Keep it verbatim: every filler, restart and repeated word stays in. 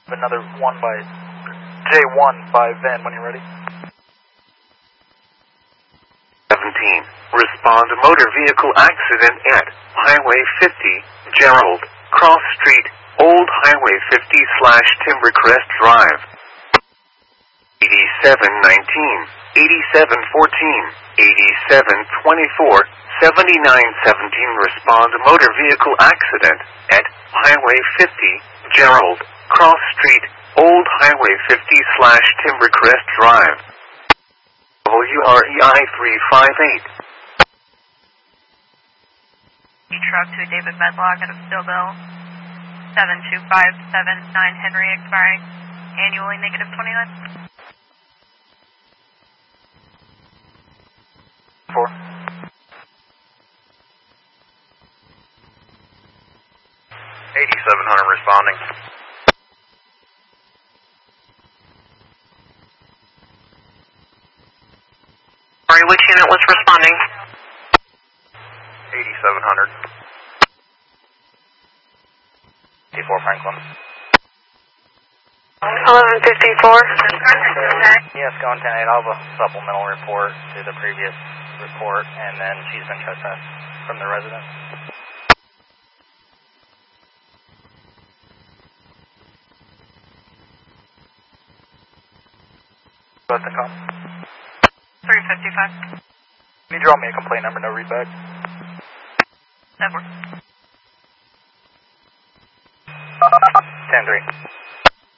Another one by J one by Van when you're ready. seventeen. Respond motor vehicle accident at Highway fifty, Gerald, Cross Street, Old Highway fifty slash Timbercrest Drive. eighty-seven nineteen, eighty-seven fourteen, eighty-seven twenty-four, seventy-nine seventeen. Respond motor vehicle accident at Highway fifty, Gerald, Cross Street, Old Highway fifty slash Timbercrest Drive. W R E I three five eight. Truck to David Medlock at a Stillville, seven two five seven nine Henry expiring, annually negative twenty-nine. Four. eighty-seven hundred responding. Sorry, which unit was responding? eighty-seven hundred. eighty-four Franklin. eleven fifty-four. Yes, going ten eight. I'll have a supplemental report to the previous report, and then she's been trespassed from the residence. About the call. three fifty-five. Can you draw me a complaint number, no readback? Edward. ten three.